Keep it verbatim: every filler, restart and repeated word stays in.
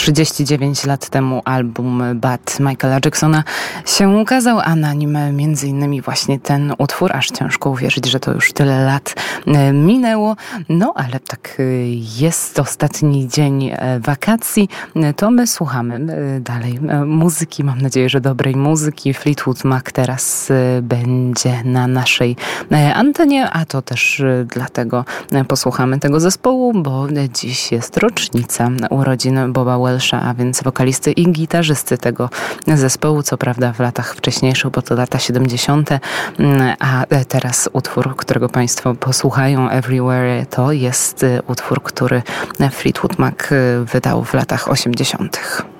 trzydzieści dziewięć lat temu album Bad Michaela Jacksona się ukazał, a na nim między innymi właśnie ten utwór. Aż ciężko uwierzyć, że to już tyle lat minęło. No ale tak jest ostatni dzień wakacji, to my słuchamy dalej muzyki. Mam nadzieję, że dobrej muzyki. Fleetwood Mac teraz będzie na naszej antenie, a to też dlatego posłuchamy tego zespołu, bo dziś jest rocznica urodzin Boba Welsha, a więc wokalisty i gitarzysty tego zespołu, co prawda w latach wcześniejszych, bo to lata siedemdziesiąte, a teraz utwór, którego Państwo posłuchają, Everywhere, to jest utwór, który Fleetwood Mac wydał w latach osiemdziesiątych.